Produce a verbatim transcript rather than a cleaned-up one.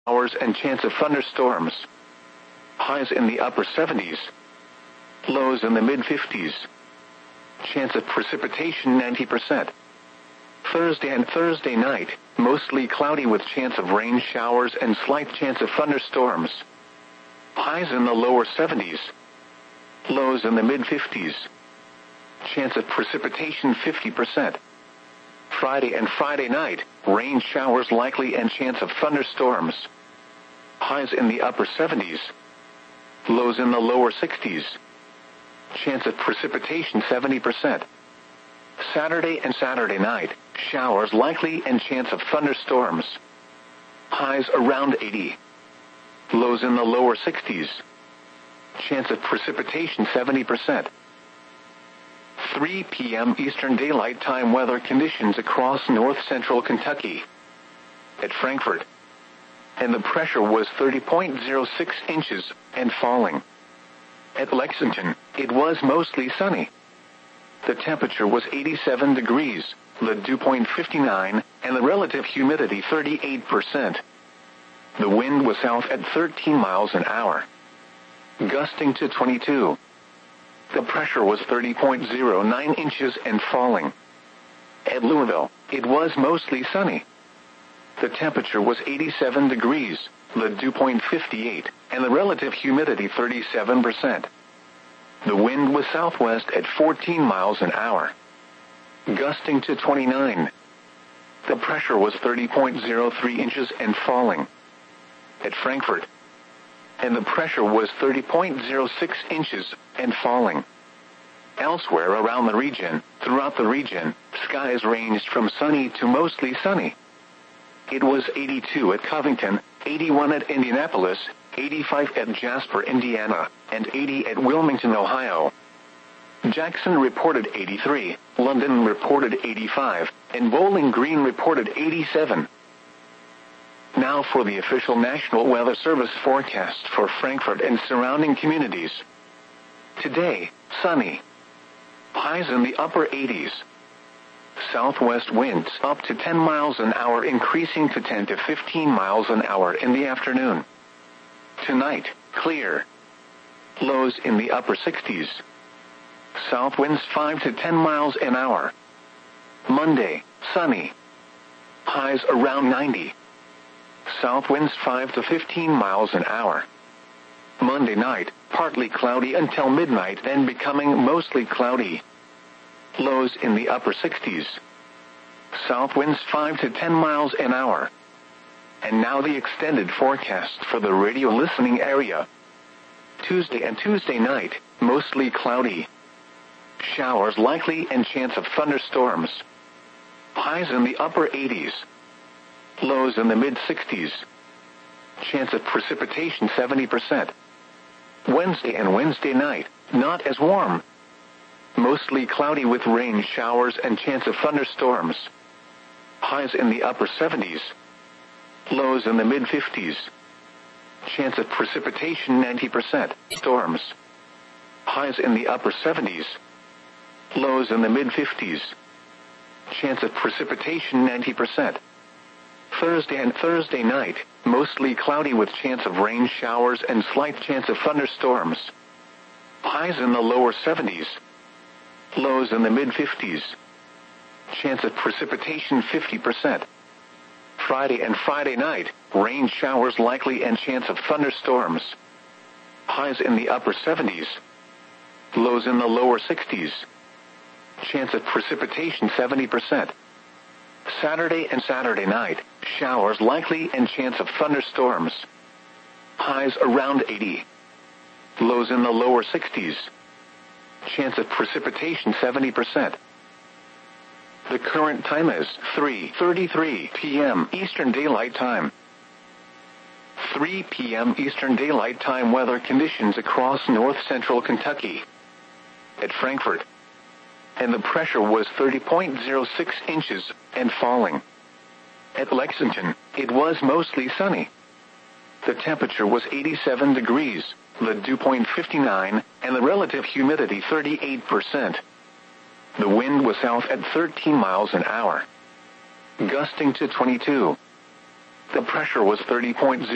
Showers and chance of thunderstorms. Highs in the upper seventies. Lows in the mid-fifties. Chance of precipitation ninety percent. Thursday and Thursday night, mostly cloudy with chance of rain showers and slight chance of thunderstorms. Highs in the lower seventies. Lows in the mid-fifties. Chance of precipitation fifty percent. Friday and Friday night, rain showers likely and chance of thunderstorms. Highs in the upper seventies. Lows in the lower sixties. Chance of precipitation seventy percent. Saturday and Saturday night, showers likely and chance of thunderstorms. Highs around eighty. Lows in the lower sixties. Chance of precipitation seventy percent. three p.m. Eastern Daylight Time weather conditions across north-central Kentucky. At Frankfort, and the pressure was thirty point zero six inches and falling. At Lexington, it was mostly sunny. The temperature was eighty-seven degrees, the dew point fifty-nine, and the relative humidity thirty-eight percent. The wind was south at thirteen miles an hour, gusting to twenty-two. The pressure was thirty point zero nine inches and falling. At Louisville, it was mostly sunny. The temperature was eighty-seven degrees, the dew point fifty-eight, and the relative humidity thirty-seven percent. The wind was southwest at fourteen miles an hour, gusting to twenty-nine. The pressure was thirty point zero three inches and falling. At Frankfort, and the pressure was thirty point zero six inches and falling. Elsewhere around the region, throughout the region, skies ranged from sunny to mostly sunny. It was eighty-two at Covington, eighty-one at Indianapolis, eighty-five at Jasper, Indiana, and eighty at Wilmington, Ohio. Jackson reported eighty-three, London reported eighty-five, and Bowling Green reported eighty-seven. Now for the official National Weather Service forecast for Frankfort and surrounding communities. Today, sunny. Highs in the upper eighties. Southwest winds up to ten miles an hour, increasing to ten to fifteen miles an hour in the afternoon. Tonight, clear. Lows in the upper sixties. South winds five to ten miles an hour. Monday, sunny. Highs around ninety. South winds five to fifteen miles an hour. Monday night, partly cloudy until midnight, then becoming mostly cloudy. Lows in the upper sixties. South winds five to ten miles an hour. And now the extended forecast for the radio listening area. Tuesday and Tuesday night, mostly cloudy. Showers likely and chance of thunderstorms. Highs in the upper eighties. Lows in the mid-sixties. Chance of precipitation seventy percent. Wednesday and Wednesday night, not as warm. Mostly cloudy with rain showers and chance of thunderstorms. Highs in the upper seventies. Lows in the mid-fifties. Chance of precipitation ninety percent. Storms. Highs in the upper seventies. Lows in the mid-fifties. Chance of precipitation ninety percent. Thursday and Thursday night, mostly cloudy with chance of rain showers and slight chance of thunderstorms. Highs in the lower seventies. Lows in the mid-fifties. Chance of precipitation fifty percent. Friday and Friday night, rain showers likely and chance of thunderstorms. Highs in the upper seventies. Lows in the lower sixties. Chance of precipitation seventy percent. Saturday and Saturday night, showers likely and chance of thunderstorms. Highs around eighty. Lows in the lower sixties. Chance of precipitation seventy percent. The current time is three thirty-three p.m. Eastern Daylight Time. three p.m. Eastern Daylight Time weather conditions across north-central Kentucky. At Frankfort, and the pressure was thirty point zero six inches and falling. At Lexington, it was mostly sunny. The temperature was eighty-seven degrees, the dew point fifty-nine, and the relative humidity thirty-eight percent. The wind was south at thirteen miles an hour, gusting to twenty-two. The pressure was thirty point zero